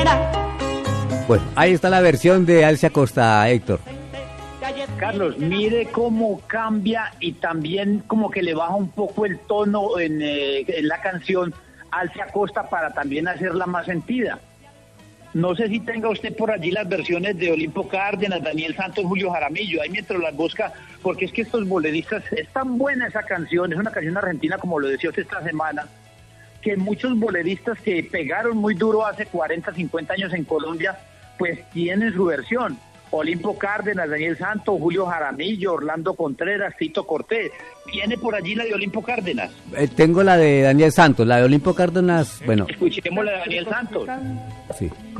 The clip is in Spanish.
Bueno, ahí está la versión de Alcia Costa, Héctor. Carlos, mire cómo cambia y también como que le baja un poco el tono en la canción Alcia Costa para también hacerla más sentida. No sé si tenga usted por allí las versiones de Olimpo Cárdenas, Daniel Santos, Julio Jaramillo, ahí mientras las busca, porque es que estos boleristas, es tan buena esa canción, es una canción argentina como lo decía usted esta semana, que muchos boleristas que pegaron muy duro hace 40, 50 años en Colombia, pues tienen su versión. Olimpo Cárdenas, Daniel Santos, Julio Jaramillo, Orlando Contreras, Tito Cortés. ¿Tiene por allí la de Olimpo Cárdenas? Tengo la de Daniel Santos, la de Olimpo Cárdenas, bueno. Escuchemos la de Daniel Santos. Sí.